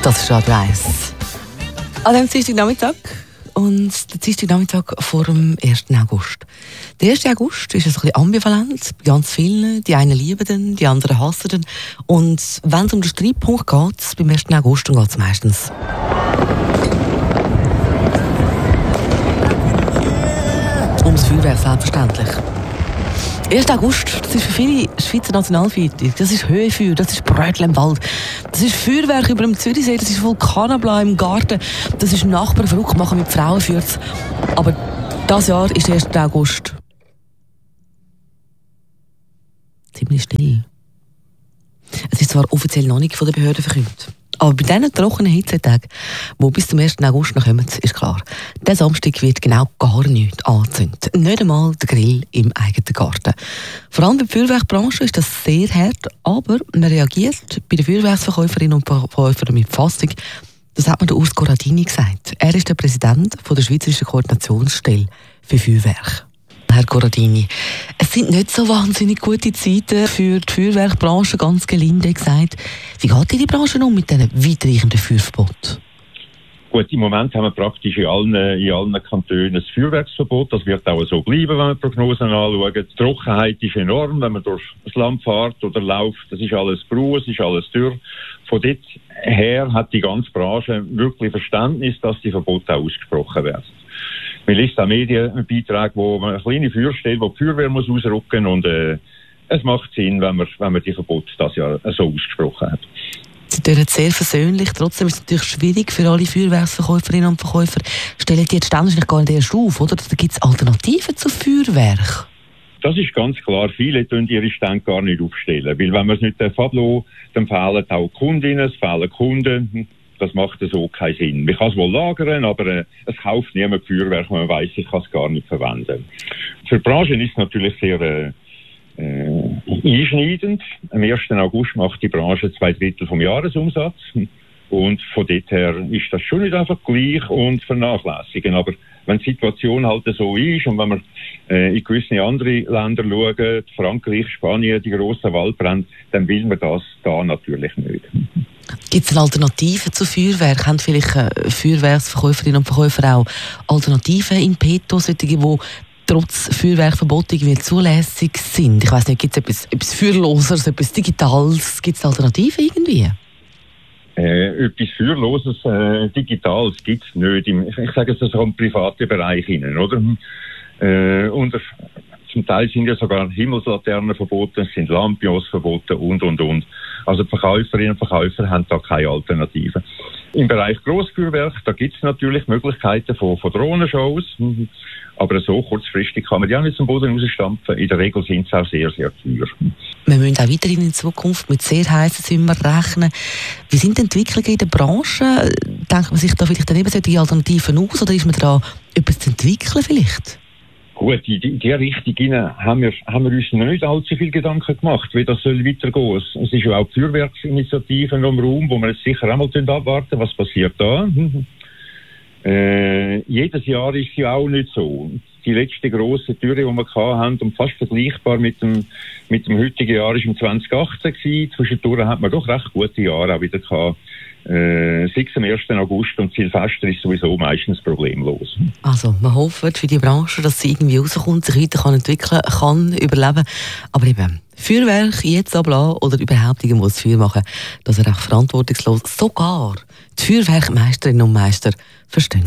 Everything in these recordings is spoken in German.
Das ist Radio 1. An diesem Dienstagnachmittag und der Dienstagnachmittag vor dem 1. August. Der 1. August ist ein bisschen ambivalent bei ganz vielen. Die einen lieben den, die anderen hassen den. Und wenn es um den Streitpunkt geht, beim 1. August, dann geht es meistens ums Feuerwerk, selbstverständlich. 1. August, das ist für viele Schweizer Nationalfeiertag. Das ist Höhefeuer, das ist Brötchen im Wald. Das ist Feuerwerk über dem Zürichsee, das ist Vulkanablau im Garten. Das ist Nachbarn verrückt machen mit Frauenfürz. Aber dieses Jahr ist der 1. August ziemlich still. Es ist zwar offiziell noch nicht von den Behörden verkündet. Aber bei diesen trockenen Hitzetagen, die bis zum 1. August noch kommen, ist klar, der Samstag wird genau gar nichts angezündet. Nicht einmal der Grill im eigenen Garten. Vor allem bei der Feuerwerkbranche ist das sehr hart, aber man reagiert bei den Feuerwerksverkäuferinnen und Verkäufern mit Fassung. Das hat mir der Urs Corradini gesagt. Er ist der Präsident der Schweizerischen Koordinationsstelle für Feuerwerk. Herr Corradini, es sind nicht so wahnsinnig gute Zeiten für die Feuerwerkbranche, ganz gelinde gesagt. Wie geht die Branche um mit diesen weitreichenden Feuerverboten? Gut, im Moment haben wir praktisch in allen Kantonen ein Feuerwerksverbot. Das wird auch so bleiben, wenn wir Prognosen anschauen. Die Trockenheit ist enorm, wenn man durch das Land fährt oder läuft. Das ist alles grau, es ist alles dürr. Von dort her hat die ganze Branche wirklich Verständnis, dass die Verbote auch ausgesprochen werden. Man liest auch Medienbeiträge, wo man eine kleine Feuerstelle, wo die Feuerwehr muss ausrücken und es macht Sinn, wenn man die Verbote das Jahr so ausgesprochen hat. Sie tun sehr versöhnlich. Trotzdem ist es natürlich schwierig für alle Feuerwerksverkäuferinnen und Verkäufer. Stellen die jetzt ständig gar nicht erst auf, oder? Da gibt es Alternativen zu Feuerwerk. Das ist ganz klar. Viele tun ihre Stände gar nicht aufstellen. Weil wenn man es nicht ablassen, dann fehlen auch Kundinnen, es fehlen Kunden. Das macht so keinen Sinn. Man kann es wohl lagern, aber es kauft niemand Feuerwerk, wenn man weiss, ich kann es gar nicht verwenden. Für die Branche ist es natürlich sehr einschneidend. Am 1. August macht die Branche 2/3 vom Jahresumsatz. Und von dort her ist das schon nicht einfach gleich und vernachlässigen. Aber wenn die Situation halt so ist und wenn wir in gewisse andere Länder schauen, Frankreich, Spanien, die grossen Waldbrände, dann will man das da natürlich nicht. Gibt es Alternativen zu Feuerwerk? Haben vielleicht Feuerwerksverkäuferinnen und Verkäufer auch Alternativen in petto, solche, die trotz Feuerwerkverbot irgendwie zulässig sind? Ich weiss nicht, gibt es etwas Feuerloses, etwas Digitales? Gibt es Alternativen irgendwie? Etwas Feuerloses, Digitales gibt es nicht. Ich sage es so im privaten Bereich hinein, oder? Und zum Teil sind ja sogar Himmelslaternen verboten, es sind Lampions verboten und. Also die Verkäuferinnen und Verkäufer haben da keine Alternative. Im Bereich Grossfeuerwerk, da gibt es natürlich Möglichkeiten von Drohnenshows, aber so kurzfristig kann man die auch nicht zum Boden rausstampfen. In der Regel sind sie auch sehr, sehr teuer. Wir müssen auch weiterhin in Zukunft mit sehr heißen Sommern rechnen. Wie sind die Entwicklungen in der Branche? Denkt man sich da vielleicht dann eben solche Alternativen aus oder ist man daran, etwas zu entwickeln vielleicht? Gut, in die Richtung haben wir uns noch nicht allzu viel Gedanken gemacht, wie das soll weitergehen. Es ist ja auch die Feuerwerksinitiative im Raum, wo wir jetzt sicher einmal abwarten, was passiert da. Jedes Jahr ist es ja auch nicht so. Die letzte grosse Türe, die wir hatten, und fast vergleichbar mit dem heutigen Jahr, ist im 2018 gewesen. Zwischendurch hat man doch recht gute Jahre auch wieder gehabt. 6. am 1. August und Silvester ist sowieso meistens problemlos. Also, man hofft für die Branche, dass sie irgendwie rauskommt, sich weiter entwickeln kann, überleben. Aber eben, Feuerwerk jetzt ablassen oder überhaupt irgendwo das Feuer machen, das ist auch verantwortungslos. Sogar die Feuerwerkmeisterinnen und Meister verstehen.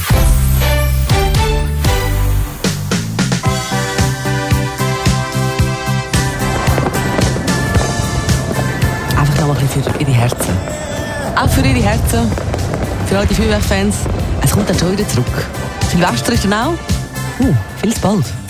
Einfach noch ein bisschen für ihre Herzen. Auch für ihre Herzen, für all die Feuerwerkfans. Es kommt dann schon wieder zurück. Silvester ist dann auch. Viel zu bald.